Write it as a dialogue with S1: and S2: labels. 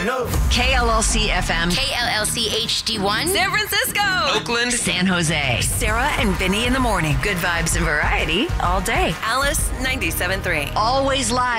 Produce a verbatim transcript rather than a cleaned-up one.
S1: know.
S2: K L L C F M.
S3: K L L C H D one.
S2: San Francisco.
S4: Oakland.
S2: San Jose. Sarah and Vinny in the morning. Good vibes and variety all day. Alice ninety-seven point three. Always live.